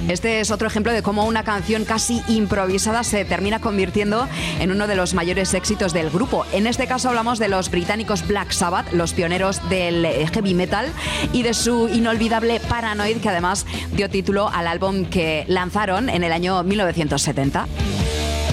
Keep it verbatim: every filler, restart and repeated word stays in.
Este es otro ejemplo de cómo una canción casi improvisada se termina convirtiendo en uno de los mayores éxitos del grupo. En este caso hablamos de los británicos Black Sabbath, los pioneros del heavy metal, y de su inolvidable Paranoid, que además dio título al álbum que lanzaron en el año mil novecientos setenta.